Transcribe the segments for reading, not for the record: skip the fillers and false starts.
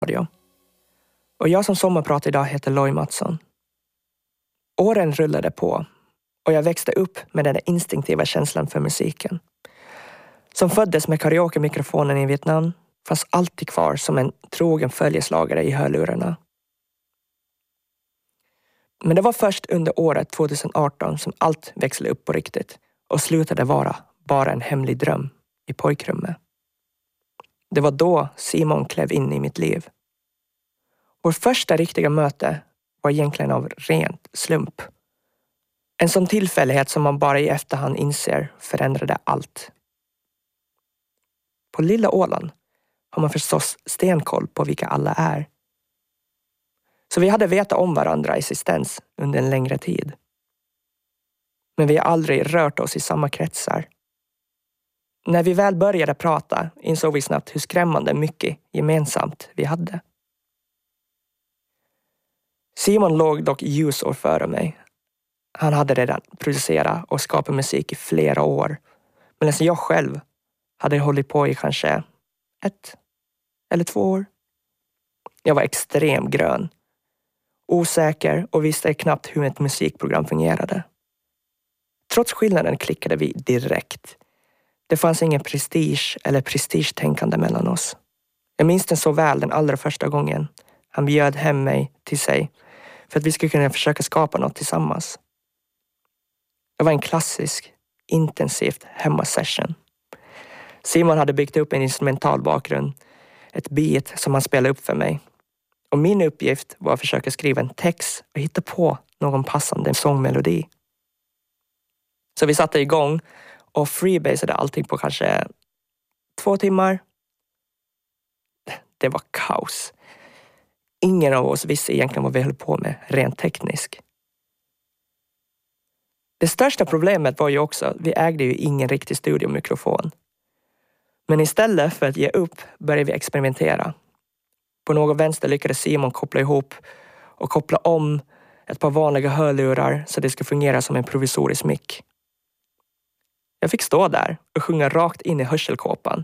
radio. Och jag som sommarpratar idag heter Loj Mattsson. Åren rullade på och jag växte upp med den instinktiva känslan för musiken. Som föddes med karaoke-mikrofonen i Vietnam fanns alltid kvar som en trogen följeslagare i hörlurarna. Men det var först under året 2018 som allt växlade upp på riktigt och slutade vara bara en hemlig dröm i pojkrummet. Det var då Simon klev in i mitt liv. Vår första riktiga möte var egentligen av rent slump. En sån tillfällighet som man bara i efterhand inser förändrade allt. På lilla Åland har man förstås stenkoll på vilka alla är. Så vi hade vetat om varandra existens under en längre tid. Men vi har aldrig rört oss i samma kretsar. När vi väl började prata insåg vi snabbt hur skrämmande mycket gemensamt vi hade. Simon låg dock ljusår före mig. Han hade redan producerat och skapat musik i flera år. Medan jag själv hade hållit på i kanske 1 eller 2 år. Jag var extremt grön. Osäker och visste knappt hur ett musikprogram fungerade. Trots skillnaden klickade vi direkt. Det fanns ingen prestige eller prestigetänkande mellan oss. Jag minns den så väl den allra första gången. Han bjöd hem mig till sig för att vi skulle kunna försöka skapa något tillsammans. Det var en klassisk, intensivt hemmasession. Simon hade byggt upp en instrumental bakgrund, ett beat som han spelade upp för mig. Och min uppgift var att försöka skriva en text och hitta på någon passande sångmelodi. Så vi satte igång och freebasade allting på kanske 2 timmar. Det var kaos. Ingen av oss visste egentligen vad vi höll på med rent tekniskt. Det största problemet var ju också att vi ägde ju ingen riktig studiomikrofon. Men istället för att ge upp började vi experimentera. På något vänster lyckades Simon koppla ihop och koppla om ett par vanliga hörlurar så det skulle fungera som en provisorisk mick. Jag fick stå där och sjunga rakt in i hörselkåpan.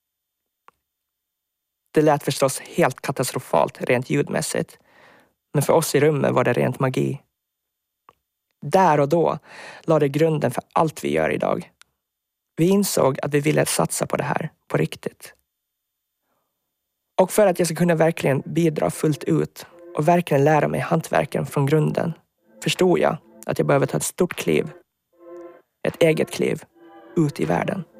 Det lät förstås helt katastrofalt rent ljudmässigt. Men för oss i rummet var det rent magi. Där och då lade grunden för allt vi gör idag. Vi insåg att vi ville satsa på det här på riktigt. Och för att jag ska kunna verkligen bidra fullt ut och verkligen lära mig hantverken från grunden förstod jag att jag behöver ta ett stort kliv, ett eget kliv, ut i världen.